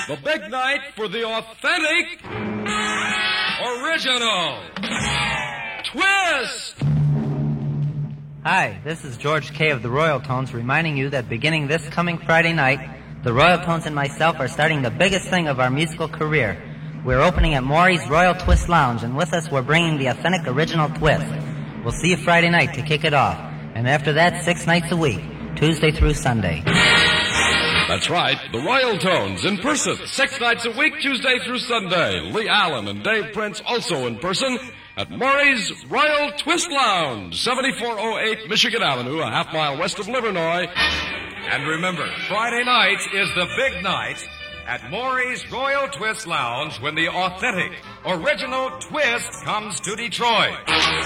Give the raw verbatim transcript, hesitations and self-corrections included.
The big night for the authentic, original twist! Hi, this is George Kay of the Royal Tones reminding you that beginning this coming Friday night, the Royal Tones and myself are starting the biggest thing of our musical career. We're opening at Maury's Royal Twist Lounge, and with us we're bringing the authentic original twist. We'll see you Friday night to kick it off, and after that, six nights a week, Tuesday through Sunday. That's right, the Royal Tones in person, six nights a week, Tuesday through Sunday. Lee Allen and Dave Prince also in person at Maury's Royal Twist Lounge, seventy-four oh eight Michigan Avenue, a half mile west of Livernois. And remember, Friday night is the big night at Maury's Royal Twist Lounge when the authentic, original twist comes to Detroit.